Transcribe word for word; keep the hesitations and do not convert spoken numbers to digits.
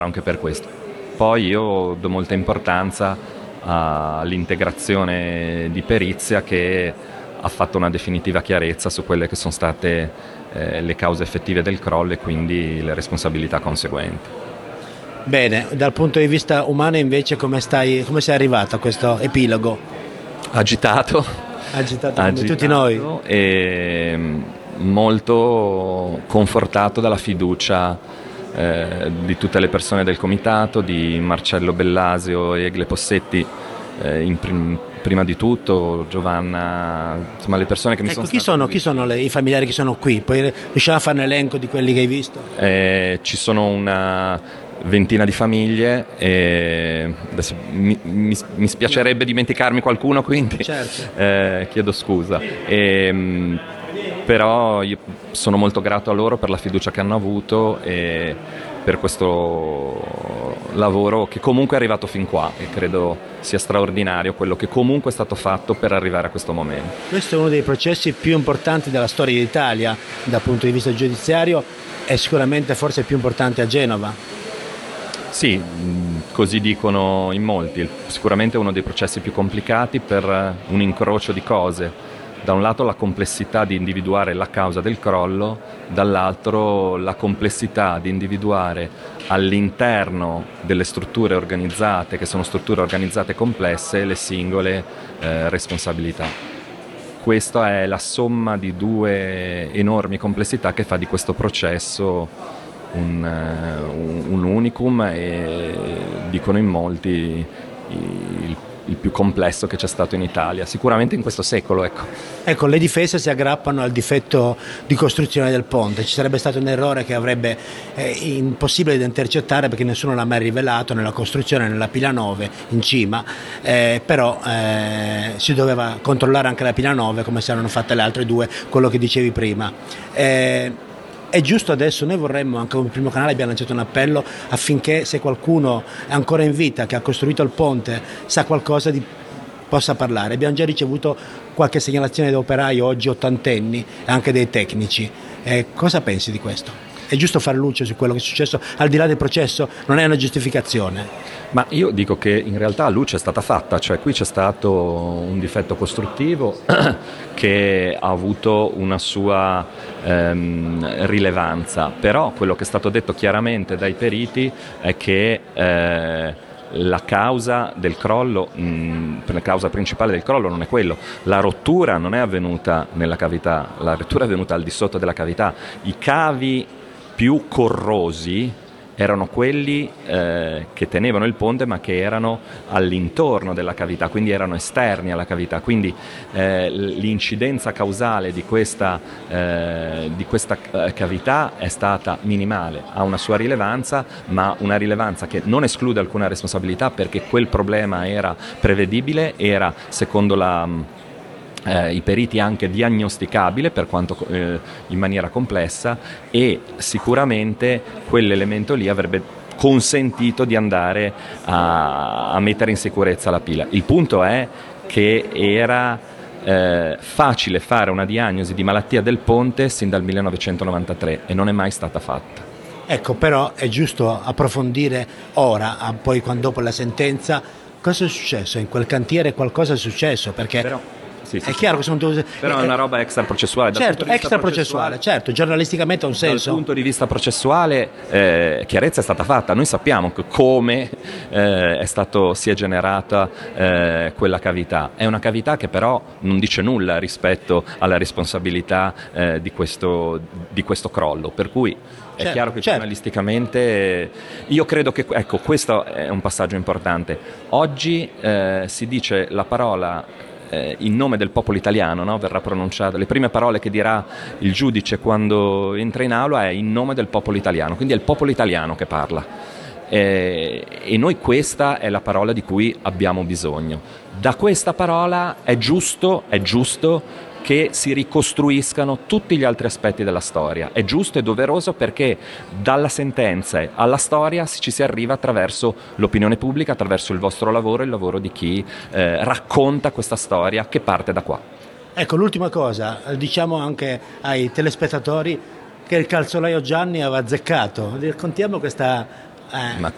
anche per questo. Poi io do molta importanza all'integrazione di perizia che ha fatto una definitiva chiarezza su quelle che sono state eh, le cause effettive del crollo e quindi le responsabilità conseguenti. Bene, dal punto di vista umano invece come, stai, come sei arrivato a questo epilogo? Agitato, Agitato come agitato tutti noi. E molto confortato dalla fiducia eh, di tutte le persone del comitato, di Marcello Bellasio e Egle Possetti eh, in prim- prima di tutto, Giovanna, insomma le persone che mi Ecco, sono chi state sono, chi sono le, i familiari che sono qui? Poi riusciamo a fare un elenco di quelli che hai visto? Eh, ci sono una ventina di famiglie e adesso mi, mi, mi spiacerebbe dimenticarmi qualcuno, quindi Certo. eh, chiedo scusa. E, però io sono molto grato a loro per la fiducia che hanno avuto e per questo lavoro che comunque è arrivato fin qua e credo sia straordinario quello che comunque è stato fatto per arrivare a questo momento. Questo è uno dei processi più importanti della storia d'Italia dal punto di vista giudiziario e sicuramente forse più importante a Genova. Sì, così dicono in molti, sicuramente è uno dei processi più complicati per un incrocio di cose. Da un lato la complessità di individuare la causa del crollo, dall'altro la complessità di individuare all'interno delle strutture organizzate, che sono strutture organizzate complesse, le singole eh, responsabilità. Questa è la somma di due enormi complessità che fa di questo processo un, un, un unicum e dicono in molti il il più complesso che c'è stato in Italia, sicuramente in questo secolo. Ecco, ecco le difese si aggrappano al difetto di costruzione del ponte. Ci sarebbe stato un errore che avrebbe eh, impossibile da intercettare perché nessuno l'ha mai rivelato nella costruzione, nella pila nove in cima, eh, però eh, si doveva controllare anche la pila nove come si erano fatte le altre due, quello che dicevi prima. Eh, È giusto adesso, noi vorremmo, anche come Primo Canale abbiamo lanciato un appello affinché se qualcuno è ancora in vita, che ha costruito il ponte, sa qualcosa di possa parlare. Abbiamo già ricevuto qualche segnalazione da operai oggi ottantenni e anche dei tecnici. Eh, cosa pensi di questo? È giusto fare luce su quello che è successo, al di là del processo, non è una giustificazione. Ma io dico che in realtà luce è stata fatta, cioè qui c'è stato un difetto costruttivo che ha avuto una sua ehm, rilevanza, però quello che è stato detto chiaramente dai periti è che eh, la causa del crollo, mh, la causa principale del crollo non è quello, la rottura non è avvenuta nella cavità, la rottura è avvenuta al di sotto della cavità, i cavi più corrosi erano quelli eh, che tenevano il ponte ma che erano all'intorno della cavità, quindi erano esterni alla cavità, quindi eh, l'incidenza causale di questa, eh, di questa cavità è stata minimale, ha una sua rilevanza, ma una rilevanza che non esclude alcuna responsabilità perché quel problema era prevedibile, era secondo la... Eh, i periti anche diagnosticabile per quanto eh, in maniera complessa e sicuramente quell'elemento lì avrebbe consentito di andare a, a mettere in sicurezza la pila. Il punto è che era eh, facile fare una diagnosi di malattia del ponte sin dal millenovecentonovantatré e non è mai stata fatta. Ecco, però è giusto approfondire ora, poi quando dopo la sentenza, cosa è successo in quel cantiere, qualcosa è successo, perché... Però... Sì, sì, è sì. chiaro che sono due... Però è una roba extraprocessuale. Certo, extraprocessuale, certo, giornalisticamente ha un senso. Dal punto di vista processuale eh, chiarezza è stata fatta, noi sappiamo che come eh, è stato, si è generata eh, quella cavità. È una cavità che però non dice nulla rispetto alla responsabilità eh, di, questo, di questo crollo, per cui è certo, chiaro che certo. giornalisticamente io credo che, ecco, questo è un passaggio importante. Oggi eh, si dice la parola in nome del popolo italiano, no? Verrà pronunciata, le prime parole che dirà il giudice quando entra in aula è in nome del popolo italiano, quindi è il popolo italiano che parla e, e noi questa è la parola di cui abbiamo bisogno. Da questa parola è giusto, è giusto che si ricostruiscano tutti gli altri aspetti della storia. È giusto e doveroso perché dalla sentenza alla storia ci si arriva attraverso l'opinione pubblica, attraverso il vostro lavoro e il lavoro di chi eh, racconta questa storia che parte da qua. Ecco, l'ultima cosa, diciamo anche ai telespettatori che il calzolaio Gianni aveva azzeccato. Raccontiamo questa... Eh. Ma